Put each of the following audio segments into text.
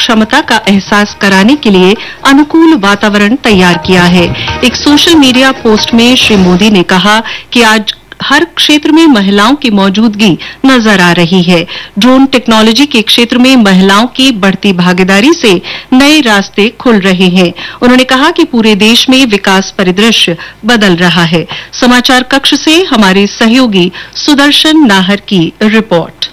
क्षमता का एहसास कराने के लिए अनुकूल वातावरण तैयार किया है। एक सोशल मीडिया पोस्ट में श्री मोदी ने कहा कि आज हर क्षेत्र में महिलाओं की मौजूदगी नजर आ रही है। ड्रोन टेक्नोलॉजी के क्षेत्र में महिलाओं की बढ़ती भागीदारी से नए रास्ते खुल रहे हैं। उन्होंने कहा कि पूरे देश में विकास परिदृश्य बदल रहा है। समाचार कक्ष से हमारे सहयोगी सुदर्शन नाहर की रिपोर्ट।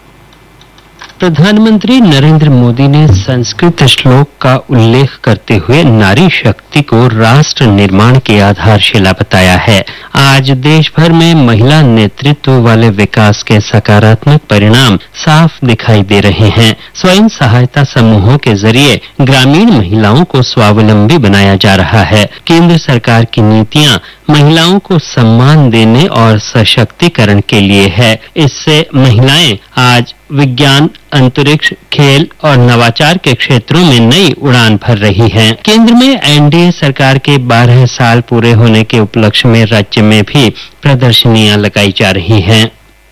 प्रधानमंत्री नरेंद्र मोदी ने संस्कृत श्लोक का उल्लेख करते हुए नारी शक्ति को राष्ट्र निर्माण की आधारशिला बताया है। आज देश भर में महिला नेतृत्व वाले विकास के सकारात्मक परिणाम साफ दिखाई दे रहे हैं। स्वयं सहायता समूहों के जरिए ग्रामीण महिलाओं को स्वावलंबी बनाया जा रहा है। केंद्र सरकार की नीतियां महिलाओं को सम्मान देने और सशक्तिकरण के लिए है। इससे महिलाएं आज विज्ञान, अंतरिक्ष, खेल और नवाचार के क्षेत्रों में नई उड़ान भर रही हैं। केंद्र में एनडीए सरकार के 12 साल पूरे होने के उपलक्ष्य में राज्य में भी प्रदर्शनियां लगाई जा रही हैं।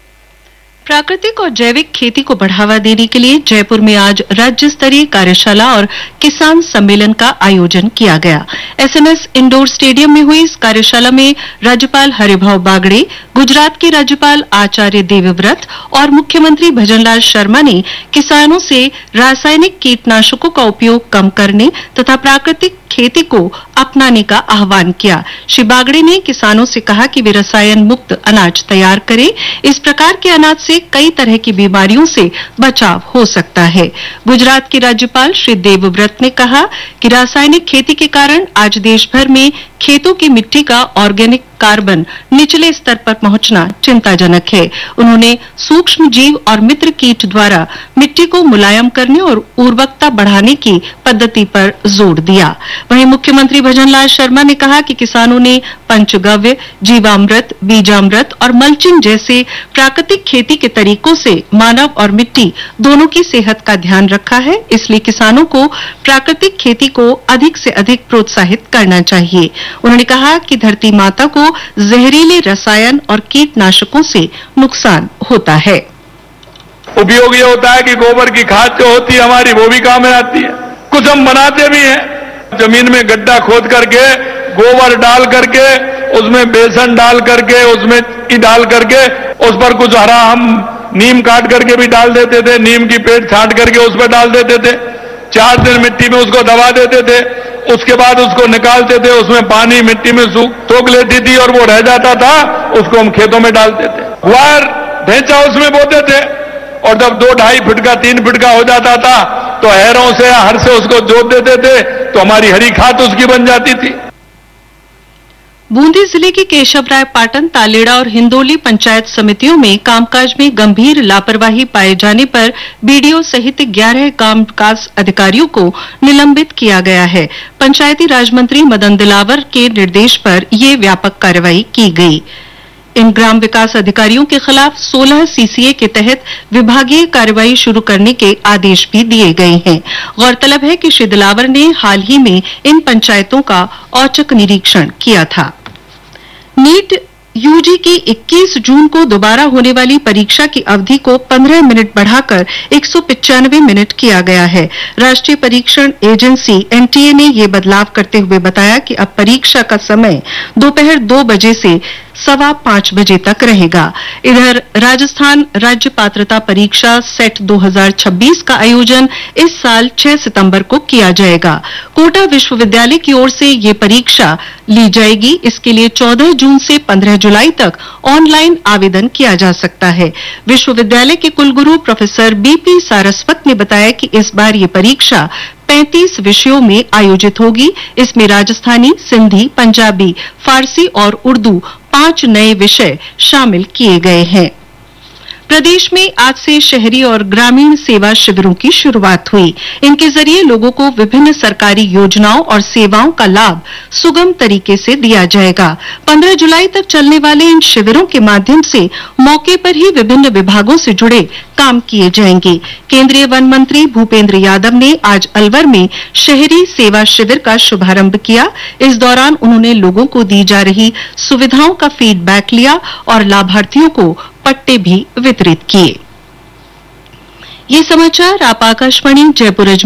प्राकृतिक और जैविक खेती को बढ़ावा देने के लिए जयपुर में आज राज्य स्तरीय कार्यशाला और किसान सम्मेलन का आयोजन किया गया। एसएमएस इंडोर स्टेडियम में हुई इस कार्यशाला में राज्यपाल हरिभाऊ बागड़े, गुजरात के राज्यपाल आचार्य देवव्रत और मुख्यमंत्री भजनलाल शर्मा ने किसानों से रासायनिक कीटनाशकों का उपयोग कम करने तथा प्राकृतिक खेती को अपनाने का आह्वान किया। श्री बागड़े ने किसानों से कहा कि वे रसायन मुक्त अनाज तैयार करें। इस प्रकार के अनाज से कई तरह की बीमारियों से बचाव हो सकता है। गुजरात के राज्यपाल श्री देवव्रत ने कहा कि रासायनिक खेती के कारण आज देश भर में खेतों की मिट्टी का ऑर्गेनिक कार्बन निचले स्तर पर पहुंचना चिंताजनक है। उन्होंने सूक्ष्म जीव और मित्र कीट द्वारा मिट्टी को मुलायम करने और उर्वरकता बढ़ाने की पद्धति पर जोर दिया। वहीं मुख्यमंत्री भजनलाल शर्मा ने कहा कि किसानों ने पंचगव्य, जीवामृत, बीजामृत और मल्चिंग जैसे प्राकृतिक खेती के तरीकों से मानव और मिट्टी दोनों की सेहत का ध्यान रखा है। इसलिए किसानों को प्राकृतिक खेती को अधिक से अधिक प्रोत्साहित करना चाहिए। उन्होंने कहा कि धरती माता को जहरीले रसायन और कीटनाशकों से नुकसान होता है। उपयोग ये होता है कि गोबर की खाद जो होती है हमारी वो भी काम में आती है। कुछ हम बनाते भी हैं, जमीन में गड्ढा खोद करके गोबर डाल करके उसमें बेसन डाल करके उसमें डाल करके उस पर कुछ हरा हम नीम काट करके भी डाल देते थे, नीम की पेड़ छांट करके उस पर डाल देते थे। 4 दिन मिट्टी में उसको दबा देते थे, उसके बाद उसको निकालते थे, उसमें पानी मिट्टी में सोख लेती थी और वो रह जाता था, उसको हम खेतों में डालते थे। गुआर ढेंचा उसमें बोते थे और जब 2-2.5 फुट का 3 फुट का हो जाता था तो हैरों से हर से उसको जोत देते थे तो हमारी हरी खाद उसकी बन जाती थी। बूंदी जिले के केशवराय पाटन, तालेड़ा और हिंदोली पंचायत समितियों में कामकाज में गंभीर लापरवाही पाए जाने पर बीडीओ सहित 11 ग्राम विकास अधिकारियों को निलंबित किया गया है। पंचायती राज मंत्री मदन दिलावर के निर्देश पर ये व्यापक कार्रवाई की गई। इन ग्राम विकास अधिकारियों के खिलाफ 16 सीसीए के तहत विभागीय कार्रवाई शुरू करने के आदेश भी दिए गए हैं। गौरतलब है कि श्री दिलावर ने हाल ही में इन पंचायतों का औचक निरीक्षण किया था। नीट यूजी की 21 जून को दोबारा होने वाली परीक्षा की अवधि को 15 मिनट बढ़ाकर 195 मिनट किया गया है। राष्ट्रीय परीक्षण एजेंसी एनटीए ने ये बदलाव करते हुए बताया कि अब परीक्षा का समय दोपहर 2 बजे से 5:15 बजे तक रहेगा। इधर राजस्थान राज्य पात्रता परीक्षा सेट 2026 का आयोजन इस साल 6 सितंबर को किया जाएगा। कोटा विश्वविद्यालय की ओर से ये परीक्षा ली जाएगी। इसके लिए 14 जून से 15 जुलाई तक ऑनलाइन आवेदन किया जा सकता है। विश्वविद्यालय के कुलगुरु प्रोफेसर बीपी सारस्वत ने बताया कि इस बार ये परीक्षा 35 विषयों में आयोजित होगी। इसमें राजस्थानी, सिंधी, पंजाबी, फारसी और उर्दू 5 नए विषय शामिल किए गए हैं। प्रदेश में आज से शहरी और ग्रामीण सेवा शिविरों की शुरुआत हुई। इनके जरिए लोगों को विभिन्न सरकारी योजनाओं और सेवाओं का लाभ सुगम तरीके से दिया जाएगा। 15 जुलाई तक चलने वाले इन शिविरों के माध्यम से मौके पर ही विभिन्न विभागों से जुड़े काम किए जाएंगे। केंद्रीय वन मंत्री भूपेंद्र यादव ने आज अलवर में शहरी सेवा शिविर का शुभारंभ किया। इस दौरान उन्होंने लोगों को दी जा रही सुविधाओं का फीडबैक लिया और लाभार्थियों को पट्टे भी वितरित किए। ये समाचार आप आकाशवाणी जयपुर